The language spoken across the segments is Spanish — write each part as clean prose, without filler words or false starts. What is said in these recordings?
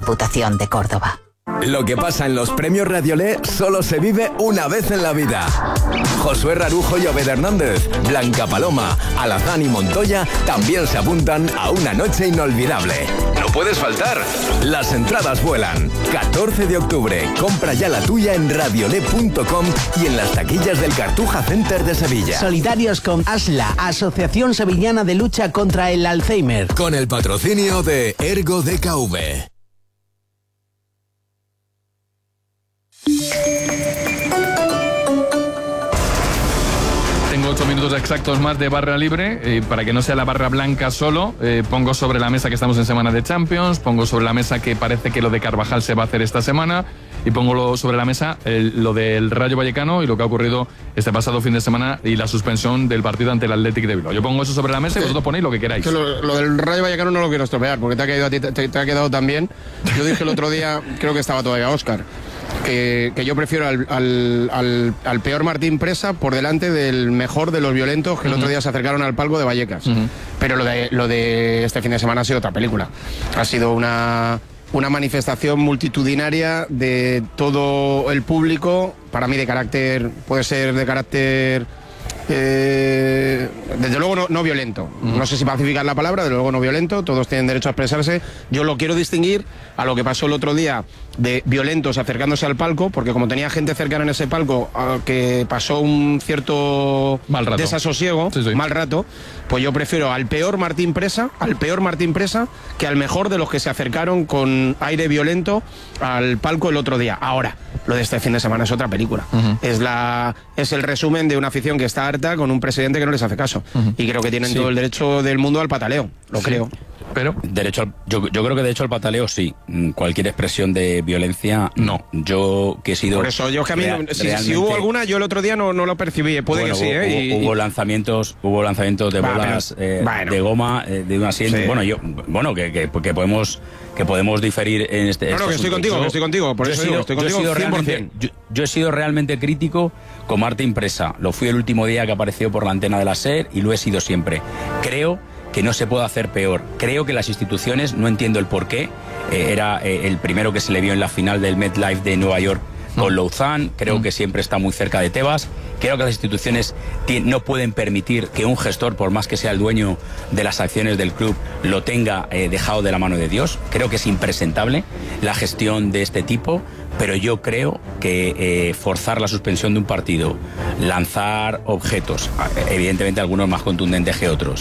Diputación de Córdoba. Lo que pasa en los premios Radiolé solo se vive una vez en la vida. Josué Rarujo y Obed Hernández, Blanca Paloma, Alazán y Montoya también se apuntan a una noche inolvidable. No puedes faltar. Las entradas vuelan. 14 de octubre. Compra ya la tuya en radiolé.com y en las taquillas del Cartuja Center de Sevilla. Solidarios con ASLA, Asociación Sevillana de Lucha contra el Alzheimer. Con el patrocinio de Ergo DKV. Tengo 8 minutos exactos más de barra libre, para que no sea la barra blanca solo. Pongo sobre la mesa que estamos en semana de Champions, pongo sobre la mesa que parece que lo de Carvajal se va a hacer esta semana, y pongo sobre la mesa lo del Rayo Vallecano y lo que ha ocurrido este pasado fin de semana y la suspensión del partido ante el Athletic de Bilbao. Yo pongo eso sobre la mesa y vosotros ponéis lo que queráis. Lo del Rayo Vallecano no lo quiero estropear, porque te ha caído a ti, te ha quedado también. Yo dije el otro día, creo que estaba todavía Óscar, que yo prefiero al peor Martín Presa por delante del mejor de los violentos que el otro día se acercaron al palco de Vallecas. Pero lo de este fin de semana ha sido otra película. Ha sido una manifestación multitudinaria de todo el público, para mí puede ser de carácter desde luego no violento. No sé si pacificar la palabra, desde luego no violento, todos tienen derecho a expresarse. Yo lo quiero distinguir a lo que pasó el otro día de violentos acercándose al palco, porque como tenía gente cercana en ese palco que pasó un cierto desasosiego, mal rato, pues yo prefiero al peor Martín Presa que al mejor de los que se acercaron con aire violento al palco el otro día. Ahora, lo de este fin de semana es otra película. Es el resumen de una afición que está harta con un presidente que no les hace caso. Y creo que tienen todo el derecho del mundo al pataleo, creo. Pero yo creo que de hecho al pataleo sí. Cualquier expresión de violencia no. Yo que he sido... Por eso yo que a mí si hubo alguna, yo el otro día no lo percibí. Puede que sí, hubo lanzamientos de bolas de goma de un asiento. Sí. Que podemos diferir en este. Que estoy contigo. Por eso estoy contigo 100%. Yo he sido realmente crítico con Martín Presa. Lo fui el último día que apareció por la antena de la SER y lo he sido siempre. Creo que no se puede hacer peor. Creo que las instituciones, no entiendo el porqué, era el primero que se le vio en la final del MetLife de Nueva York con Lausanne, creo que siempre está muy cerca de Tebas. Creo que las instituciones no pueden permitir que un gestor, por más que sea el dueño de las acciones del club, lo tenga dejado de la mano de Dios. Creo que es impresentable la gestión de este tipo, pero yo creo que forzar la suspensión de un partido, lanzar objetos, evidentemente algunos más contundentes que otros,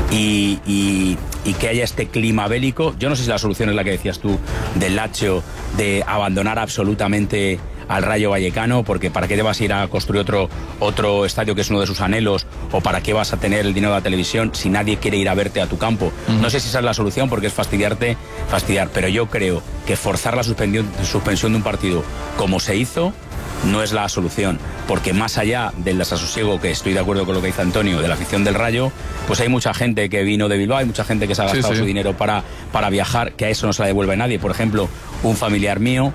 y que haya este clima bélico, yo no sé si la solución es la que decías tú del Lazio, de abandonar absolutamente al Rayo Vallecano, porque ¿para qué te vas a ir a construir otro estadio que es uno de sus anhelos? ¿O para qué vas a tener el dinero de la televisión si nadie quiere ir a verte a tu campo? No sé si esa es la solución, porque es fastidiar, pero yo creo que forzar la suspensión de un partido como se hizo no es la solución, porque más allá del desasosiego, que estoy de acuerdo con lo que dice Antonio, de la afición del Rayo, pues hay mucha gente que vino de Bilbao, hay mucha gente que se ha gastado su dinero para viajar, que a eso no se la devuelve nadie. Por ejemplo, un familiar mío,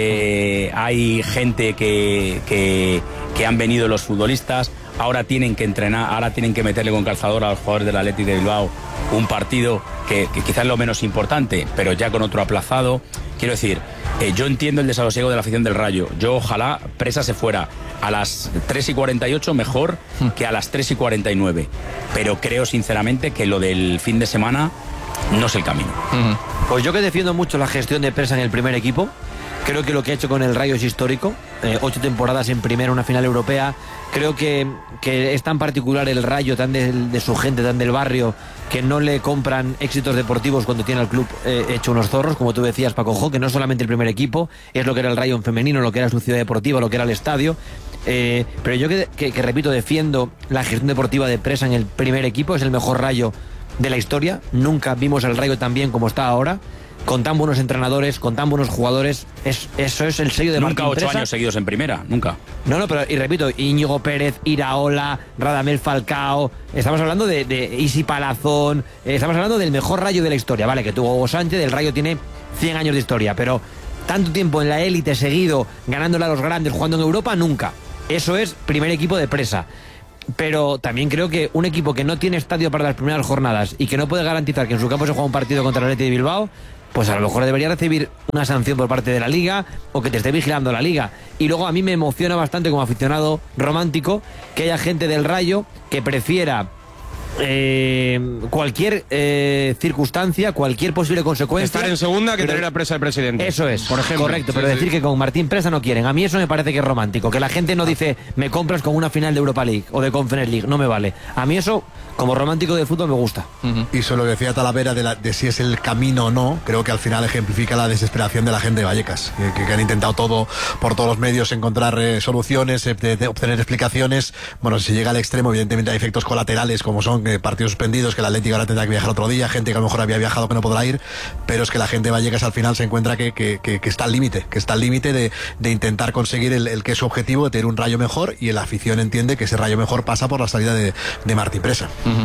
hay gente que han venido los futbolistas, ahora tienen que entrenar, ahora tienen que meterle con calzador a los jugadores del Athletic de Bilbao un partido que quizás es lo menos importante, pero ya con otro aplazado. Quiero decir, yo entiendo el desasosiego de la afición del Rayo. Yo ojalá Presa se fuera a las 3:48 mejor que a las 3:49. Pero creo sinceramente que lo del fin de semana no es el camino. Pues yo que defiendo mucho la gestión de Presa en el primer equipo, creo que lo que ha hecho con el Rayo es histórico. 8 temporadas en primera, una final europea. Creo que es tan particular el Rayo, tan de su gente, tan del barrio, que no le compran éxitos deportivos cuando tiene al club hecho unos zorros, como tú decías, Paco, que no es solamente el primer equipo, es lo que era el Rayo en femenino, lo que era su ciudad deportiva, lo que era el estadio. Pero yo que repito, defiendo la gestión deportiva de Presa en el primer equipo, es el mejor Rayo de la historia. Nunca vimos al Rayo tan bien como está ahora, con tan buenos entrenadores, con tan buenos jugadores. Eso es el sello de Martín Presa. Nunca 8 años seguidos en primera, nunca. No, pero, y repito, Íñigo Pérez, Iraola, Radamel Falcao, estamos hablando de Isi Palazón, estamos hablando del mejor Rayo de la historia, vale, que tuvo Hugo Sánchez, el Rayo tiene 100 años de historia, pero tanto tiempo en la élite seguido, ganándole a los grandes, jugando en Europa, nunca. Eso es primer equipo de Presa. Pero también creo que un equipo que no tiene estadio para las primeras jornadas y que no puede garantizar que en su campo se juega un partido contra el Athletic de Bilbao, pues a lo mejor debería recibir una sanción por parte de la Liga o que te esté vigilando la Liga. Y luego a mí me emociona bastante como aficionado romántico que haya gente del Rayo que prefiera cualquier circunstancia, cualquier posible consecuencia. Estar en segunda que tener a presa el presidente. Eso es, por ejemplo. correcto, pero decir que con Martín Presa no quieren. A mí eso me parece que es romántico. Que la gente no dice, me compras con una final de Europa League o de Conference League, no me vale. A mí eso, como romántico del fútbol, me gusta. Y sobre lo que decía Talavera de si es el camino o no, creo que al final ejemplifica la desesperación de la gente de Vallecas, que han intentado todo por todos los medios encontrar soluciones, de obtener explicaciones. Bueno, si se llega al extremo, evidentemente hay efectos colaterales como son partidos suspendidos, que el Atlético ahora tendrá que viajar otro día, gente que a lo mejor había viajado que no podrá ir, pero es que la gente de Vallecas al final se encuentra que está al límite, de intentar conseguir el que es su objetivo, de tener un Rayo mejor, y la afición entiende que ese Rayo mejor pasa por la salida de Martín Presa.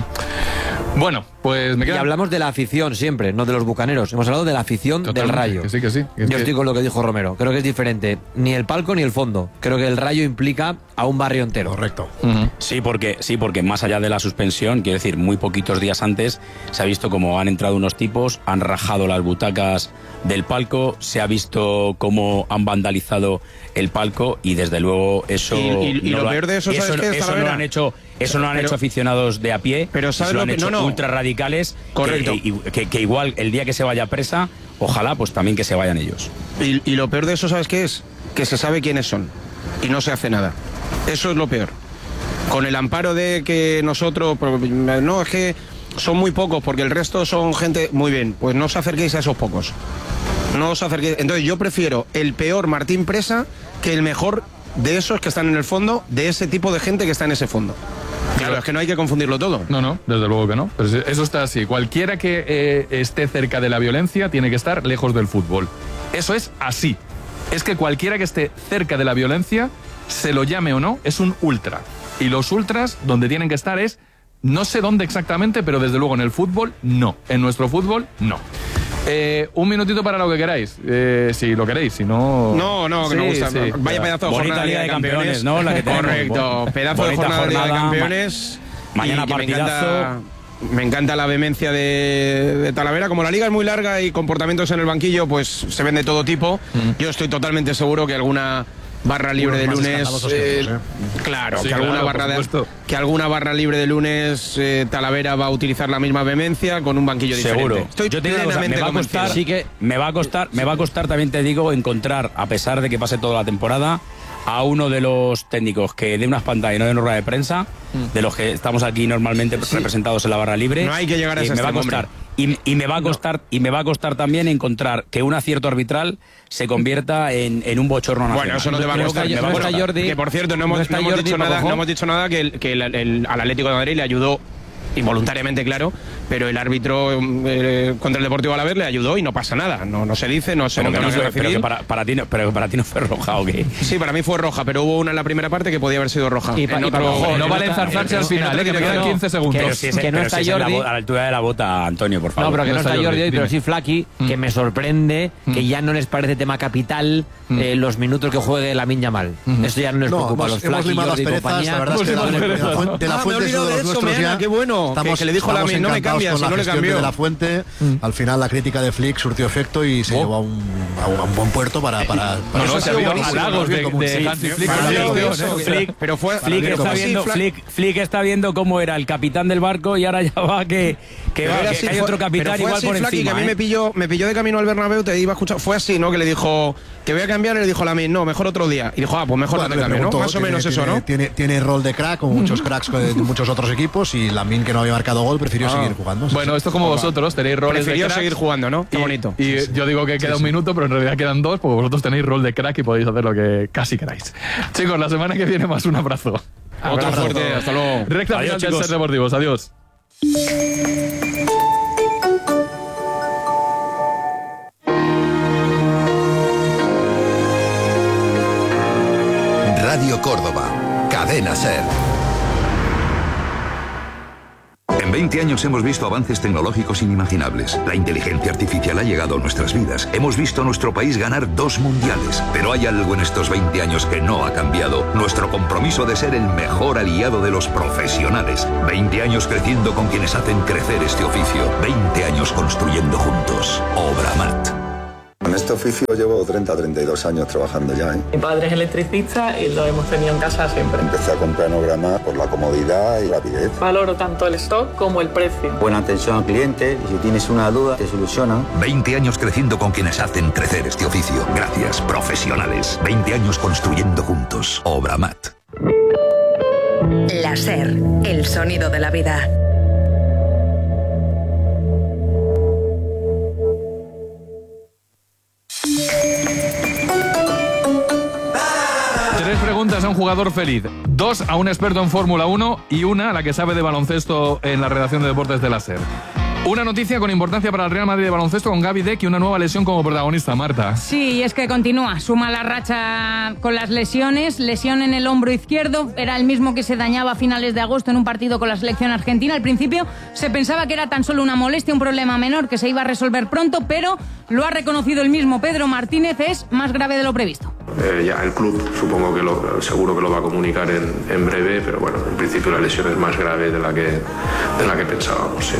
Bueno, pues me queda... Y hablamos de la afición siempre, no de los bucaneros. Hemos hablado de la afición del Rayo. Que sí. Yo estoy con lo que dijo Romero. Creo que es diferente. Ni el palco ni el fondo. Creo que el Rayo implica a un barrio entero. Correcto. Sí, porque más allá de la suspensión, quiero decir, muy poquitos días antes se ha visto cómo han entrado unos tipos, han rajado las butacas del palco, se ha visto cómo han vandalizado el palco y desde luego eso... Y lo peor de eso, ¿sabes qué es, eso no lo han hecho... Eso no lo han hecho aficionados de a pie, pero ¿sabes lo lo han que hecho ultra radicales. Correcto. Que igual el día que se vaya presa, ojalá pues también que se vayan ellos. Y lo peor de eso, ¿sabes qué es? Que se sabe quiénes son y no se hace nada. Eso es lo peor. Con el amparo de que nosotros... No, es que son muy pocos porque el resto son gente... Muy bien, pues no os acerquéis a esos pocos. No os acerquéis. Entonces yo prefiero el peor Martín Presa que el mejor de esos que están en el fondo, de ese tipo de gente que está en ese fondo. Claro, es que no hay que confundirlo todo. No, desde luego que no. Pero eso está así. Cualquiera que esté cerca de la violencia tiene que estar lejos del fútbol. Eso es así. Es que cualquiera que esté cerca de la violencia, se lo llame o no, es un ultra. Y los ultras, donde tienen que estar es, no sé dónde exactamente, pero desde luego en el fútbol, no. En nuestro fútbol, no. Un minutito para lo que queráis, si lo queréis, si no... No, que me gusta. Sí. Vaya pedazo de jornada Liga de Campeones, ¿no? La que correcto, pedazo de jornada de Liga de Campeones. Mañana partidazo. Me encanta la vehemencia de Talavera. Como la liga es muy larga y comportamientos en el banquillo, pues se ven de todo tipo. Yo estoy totalmente seguro que alguna barra libre de lunes, claro, sí, que alguna barra libre de lunes Talavera va a utilizar la misma vehemencia con un banquillo diferente. Seguro. Estoy Yo te digo, me va a costar, sí que me va a costar también, te digo, encontrar, a pesar de que pase toda la temporada, a uno de los técnicos que dé unas pantallas y no de una rueda de prensa, de los que estamos aquí normalmente representados en la barra libre. No hay que llegar a ese extremo, y me va a costar también encontrar que un acierto arbitral se convierta en un bochorno nacional. Bueno, eso no te va a costar. Que por cierto, no hemos dicho nada que al Atlético de Madrid le ayudó involuntariamente, claro, pero el árbitro contra el Deportivo Alavés le ayudó y no pasa nada. No se dice, no se pero que para ti no fue roja, ¿o qué? Sí, para mí fue roja, pero hubo una en la primera parte que podía haber sido roja. No vale enzarzarse al final, que me quedan 15 segundos. Que no está Jordi a la altura de la bota, Antonio, por favor. No, pero que no está Jordi hoy, pero sí Flaky, que me sorprende que ya no les parece tema capital los minutos que juegue Lamine Yamal. Eso ya no les preocupa. Los Flaky, Jordi y compañía. La verdad es que de la Fuente es uno de los nuestros ya. Qué bueno. Que le dijo a Lamine, no me cambias, si no le cambió. De la Fuente, al final la crítica de Flick surtió efecto y se llevó a un buen puerto para se ha habido halagos de Hansi Flick. Pero fue Flick está viendo cómo era el capitán del barco y ahora ya va que hay otro capitán igual por encima. Que a mí me pilló de camino al Bernabéu, te iba a escuchar. Fue así, ¿no? Que le dijo que voy a cambiar y le dijo a Lamine, no, mejor otro día. Y dijo, pues mejor no te cambio, ¿no? Más o menos eso, ¿no? Tiene rol de crack, como muchos cracks de muchos otros equipos, y Lamine, que no había marcado gol, prefirió seguir jugando. Bueno, esto como vosotros, tenéis roles de crack. Prefirió seguir jugando, ¿no? Qué bonito. Y yo digo que queda un minuto, pero en realidad quedan dos, porque vosotros tenéis rol de crack y podéis hacer lo que casi queráis. Chicos, la semana que viene más, un abrazo. Otro fuerte, hasta luego. Recta final del Ser Deportivos, adiós. Radio Córdoba, Cadena Ser. En En 20 años hemos visto avances tecnológicos inimaginables. La inteligencia artificial ha llegado a nuestras vidas. Hemos visto a nuestro país ganar 2 mundiales. Pero hay algo en estos 20 años que no ha cambiado. Nuestro compromiso de ser el mejor aliado de los profesionales. 20 años creciendo con quienes hacen crecer este oficio. 20 años construyendo juntos. Obramat. En este oficio llevo 32 años trabajando ya. Mi padre es electricista y lo hemos tenido en casa siempre. Empecé a comprar Planograma por la comodidad y rapidez. Valoro tanto el stock como el precio. Buena atención al cliente y si tienes una duda te solucionan. 20 años creciendo con quienes hacen crecer este oficio. Gracias, profesionales. 20 años construyendo juntos. Obramat. La SER, el sonido de la vida. Preguntas a un jugador feliz, 2 a un experto en Fórmula 1 y 1 a la que sabe de baloncesto en la redacción de deportes de la SER. Una noticia con importancia para el Real Madrid de baloncesto con Gaby Deck y una nueva lesión como protagonista, Marta. Sí, y es que continúa, suma la racha con las lesiones, lesión en el hombro izquierdo, era el mismo que se dañaba a finales de agosto en un partido con la selección argentina. Al principio se pensaba que era tan solo una molestia, un problema menor que se iba a resolver pronto, pero lo ha reconocido el mismo Pedro Martínez, es más grave de lo previsto. Ya el club supongo que seguro que lo va a comunicar en breve, pero bueno, en principio la lesión es más grave de la que pensábamos, sí.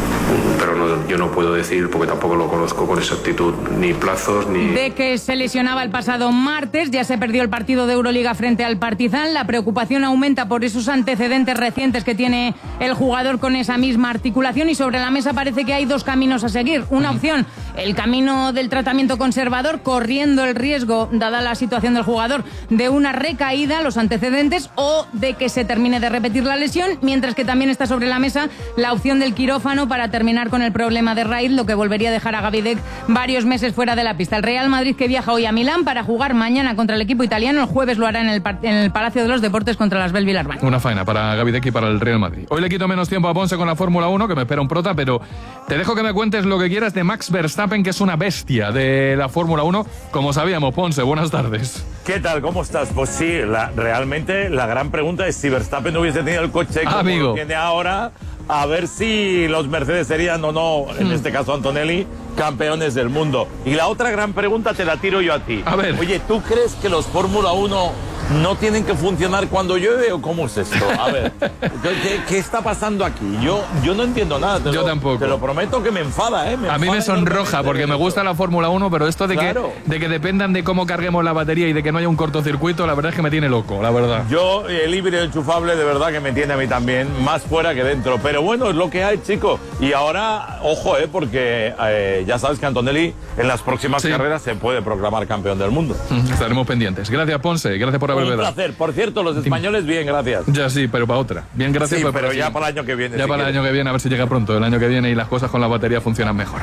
Pero no, yo no puedo decir, porque tampoco lo conozco con exactitud, ni plazos ni... De que se lesionaba el pasado martes, ya se perdió el partido de Euroliga frente al Partizan. La preocupación aumenta por esos antecedentes recientes que tiene el jugador con esa misma articulación, y sobre la mesa parece que hay 2 caminos a seguir. Una opción, el camino del tratamiento conservador, corriendo el riesgo, dada la situación del jugador, de una recaída, los antecedentes, o de que se termine de repetir la lesión, mientras que también está sobre la mesa la opción del quirófano para terminar con el problema de raíz, lo que volvería a dejar a Gaby Deck varios meses fuera de la pista. El Real Madrid, que viaja hoy a Milán para jugar mañana contra el equipo italiano, el jueves lo hará en el Palacio de los Deportes contra las Bell Villarban. Una faena para Gaby Deck y para el Real Madrid. Hoy le quito menos tiempo a Ponce con la Fórmula 1, que me espera un prota, pero te dejo que me cuentes lo que quieras de Max Verstappen, que es una bestia de la Fórmula 1, como sabíamos. Ponce, buenas tardes. ¿Qué tal? ¿Cómo estás? Pues sí, realmente la gran pregunta es si Verstappen no hubiese tenido el coche como lo tiene ahora, a ver si los Mercedes serían o no, en este caso Antonelli, campeones del mundo. Y la otra gran pregunta te la tiro yo a ti. A ver. Oye, ¿tú crees que los Fórmula 1 no tienen que funcionar cuando llueve o cómo es esto? A ver, ¿qué está pasando aquí? Yo no entiendo nada. Yo tampoco. Te lo prometo que me enfada, ¿eh? A mí me sonroja porque me gusta la Fórmula 1, pero esto de que dependan de cómo carguemos la batería y de que no haya un cortocircuito, la verdad es que me tiene loco, la verdad. Yo, el híbrido enchufable, de verdad que me tiene a mí también, más fuera que dentro. Pero bueno, es lo que hay, chico. Y ahora, ojo, porque ya sabes que Antonelli en las próximas carreras se puede proclamar campeón del mundo. Estaremos pendientes. Gracias, Ponce. Gracias por haberme dado. Un placer. Por cierto, los españoles, bien, gracias. Ya sí, pero para otra. Bien, gracias. Sí, pero ya para el año que viene. Ya para el año que viene, a ver si llega pronto. El año que viene y las cosas con la batería funcionan mejor.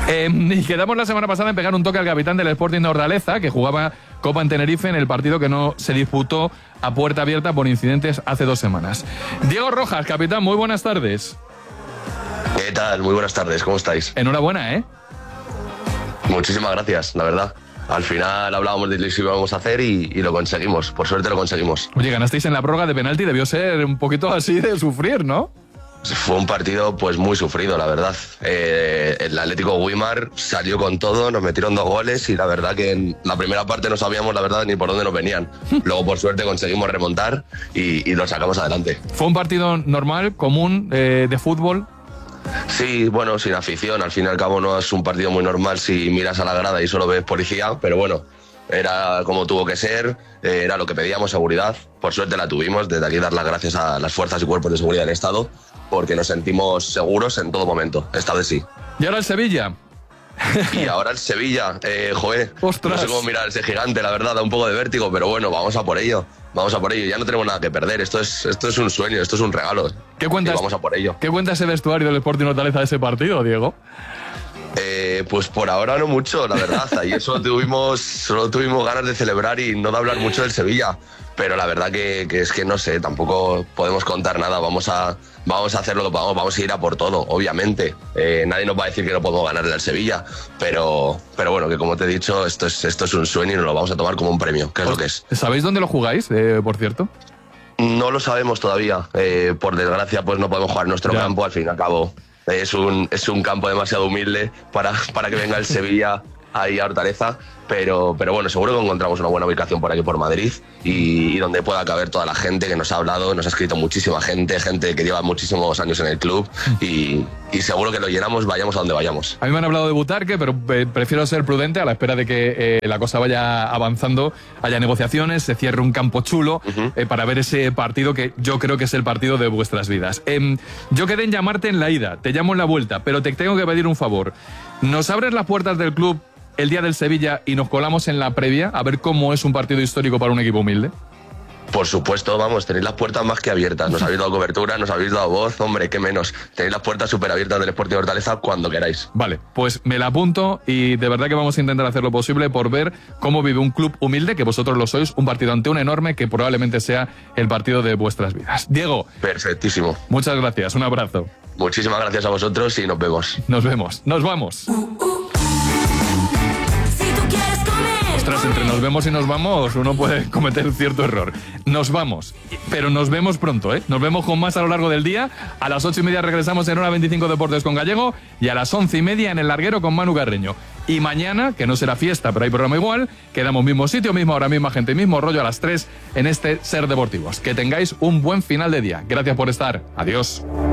Y quedamos la semana pasada en pegar un toque al capitán del Sporting de Hortaleza, que jugaba Copa en Tenerife en el partido que no se disputó a puerta abierta por incidentes hace 2 semanas. Diego Rojas, capitán, muy buenas tardes. ¿Qué tal? Muy buenas tardes, ¿cómo estáis? Enhorabuena, ¿eh? Muchísimas gracias, la verdad. Al final hablábamos de lo que íbamos a hacer y lo conseguimos. Por suerte lo conseguimos. Oye, ganasteis en la prórroga de penalti, debió ser un poquito así de sufrir, ¿no? Fue un partido pues muy sufrido, la verdad. El Atlético Weimar salió con todo, nos metieron 2 goles y la verdad que en la primera parte no sabíamos la verdad ni por dónde nos venían. Luego por suerte conseguimos remontar y lo sacamos adelante. ¿Fue un partido normal, común, de fútbol? Sí, bueno, sin afición. Al fin y al cabo no es un partido muy normal si miras a la grada y solo ves policía, pero bueno, era como tuvo que ser, era lo que pedíamos, seguridad. Por suerte la tuvimos. Desde aquí dar las gracias a las fuerzas y cuerpos de seguridad del Estado, porque nos sentimos seguros en todo momento. Esta vez sí. ¿Y ahora el Sevilla? Y ahora el Sevilla, joder, ¡ostras! No sé cómo mirar ese gigante, la verdad, da un poco de vértigo, pero bueno, vamos a por ello. Vamos a por ello, ya no tenemos nada que perder. Esto es un sueño, esto es un regalo. ¿Qué cuentas? Y vamos a por ello. ¿Qué cuenta ese vestuario del Sporting Hortaleza de ese partido, Diego? Pues por ahora no mucho, la verdad. Ayer solo tuvimos ganas de celebrar y no de hablar mucho del Sevilla. Pero la verdad que es que no sé, tampoco podemos contar nada. Vamos a hacer lo que podamos, vamos a ir a por todo, obviamente. Nadie nos va a decir que no podemos ganarle al Sevilla, pero bueno, que como te he dicho, esto es un sueño y nos lo vamos a tomar como un premio, que es lo que es. ¿Sabéis dónde lo jugáis, por cierto? No lo sabemos todavía. Por desgracia, pues no podemos jugar en nuestro campo. Al fin y al cabo, es un campo demasiado humilde para que venga el Sevilla ahí a Hortaleza. Pero bueno, seguro que encontramos una buena ubicación por aquí, por Madrid, y donde pueda caber toda la gente que nos ha hablado, nos ha escrito muchísima gente que lleva muchísimos años en el club, y seguro que lo llenamos, vayamos a donde vayamos. A mí me han hablado de Butarque, pero prefiero ser prudente a la espera de que la cosa vaya avanzando, haya negociaciones, se cierre un campo chulo para ver ese partido que yo creo que es el partido de vuestras vidas. Yo quedé en llamarte en la ida, te llamo en la vuelta, pero te tengo que pedir un favor. ¿Nos abres las puertas del club el día del Sevilla y nos colamos en la previa a ver cómo es un partido histórico para un equipo humilde? Por supuesto, vamos, tenéis las puertas más que abiertas. Nos habéis dado cobertura, nos habéis dado voz, hombre, qué menos. Tenéis las puertas súper abiertas del Sporting Hortaleza cuando queráis. Vale, pues me la apunto y de verdad que vamos a intentar hacer lo posible por ver cómo vive un club humilde, que vosotros lo sois, un partido ante un enorme que probablemente sea el partido de vuestras vidas. Diego. Perfectísimo. Muchas gracias, un abrazo. Muchísimas gracias a vosotros y nos vemos. Nos vemos, nos vamos. Ostras, entre nos vemos y nos vamos, uno puede cometer cierto error. Nos vamos, pero nos vemos pronto, ¿eh? Nos vemos con más a lo largo del día. A las 8:30 regresamos en Hora 25 Deportes con Gallego y a las 11:30 en El Larguero con Manu Carreño. Y mañana, que no será fiesta, pero hay programa igual, quedamos mismo sitio, misma hora, misma gente, mismo rollo a las 3 en este Ser Deportivos. Que tengáis un buen final de día. Gracias por estar. Adiós.